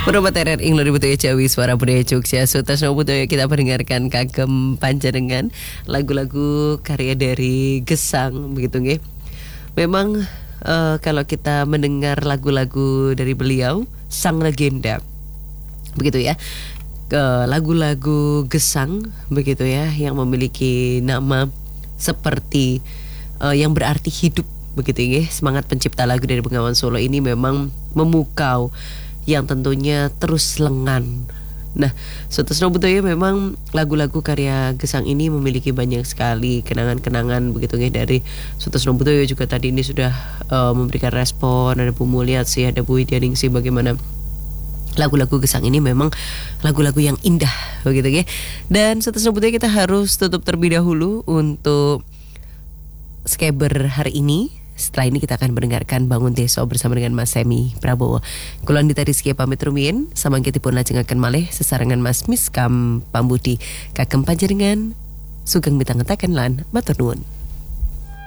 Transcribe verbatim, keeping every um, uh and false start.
Perobat R R ing lori budaya Jawi suara budaya Jogja sutasno budaya kita mendengarkan kagem panjenengan lagu-lagu karya dari Gesang begitu nggih. Memang uh, kalau kita mendengar lagu-lagu dari beliau sang legenda begitu ya. Ke lagu-lagu Gesang begitu ya yang memiliki nama seperti uh, yang berarti hidup begitu ya. Semangat pencipta lagu dari Bengawan Solo ini memang memukau yang tentunya terus lengan. Nah, Sutasno Budaya memang lagu-lagu karya Gesang ini memiliki banyak sekali kenangan-kenangan begitu ya dari Sutasno Budaya juga tadi ini sudah uh, memberikan respon. Ada Bu Mulyati, ada Bu Widyaningsih bagaimana lagu-lagu Gesang ini memang lagu-lagu yang indah begitu ya. Dan Sutasno Budaya kita harus tutup terlebih dahulu untuk Skeber hari ini. Setelah ini kita akan mendengarkan Bangun Deso bersama dengan Mas Semi Prabowo. Kulon Dita Rizky pamit rumiyin, samangkitipun lajengaken malih sesarengan Mas Miskam Pambudi kagem panjenengan sugeng mitangetaken lan matur nuwun.